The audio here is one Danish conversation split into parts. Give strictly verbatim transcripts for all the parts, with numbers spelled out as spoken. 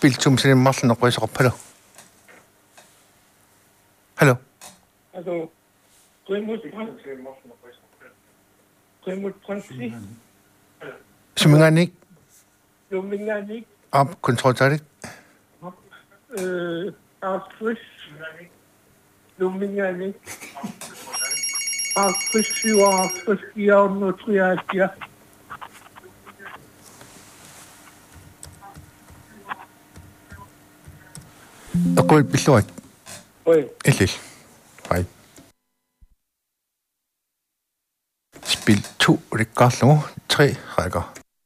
Spiltum sinimmarlunoqquisoqarpalo. Hallo. Altså, Grimut Grimut Prinsi. Suminganik. Luminganik. Op kontroltarik. Øh, Artfrisch. Luminganik. Artfrisch syvoghalvtreds fire hundrede og treoghalvfjerds. Aqul pilluat. Oi. Illil. Hej. Spil to rikarlu, tre rækker.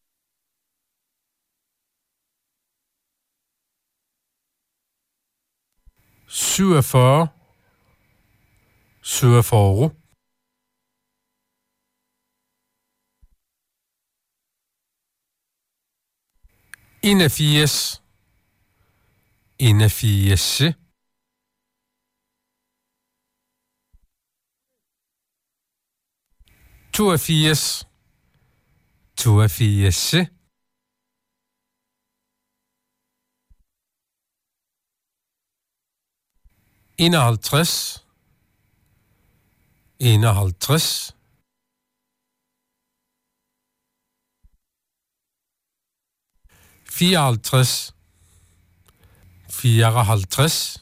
syvogfyrre, syvogfyrre, enogfirs, enogfirs, toogfirs, toogfirs, enoghalvtreds, enoghalvtreds, fireoghalvtreds, fireoghalvtreds,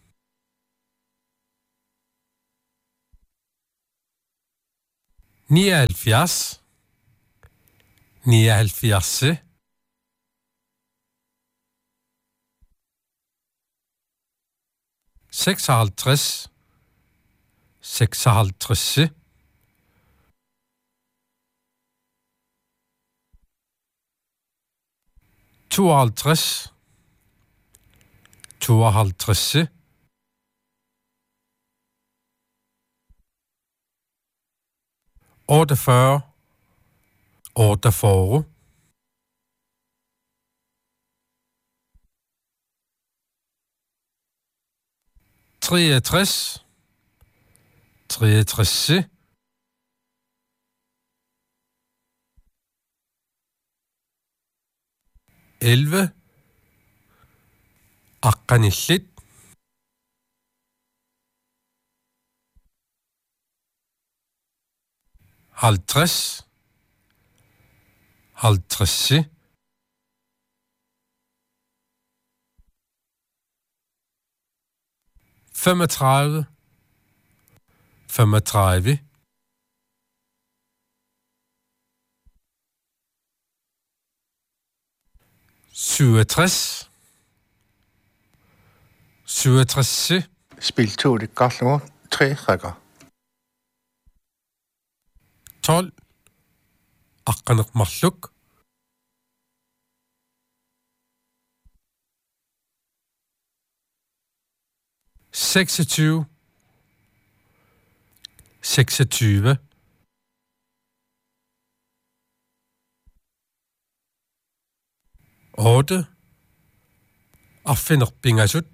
nioghalvfjerds, nioghalvfjerds, seksoghalvtreds, seksoghalvtreds, tooghalvtreds, tooghalvtreds, otteogfyrre, otteogfyrre, treogtres, treogtres, elleve, aqqanillit, halvtreds, halvtreds, femogtredive, femogtredive, syvogtres, syvogtres, Spil to rikarlu, tre rækker. tolv, aqqaneqmarluk, seksogtyve, seksogtyve, otte, affinerbingasut,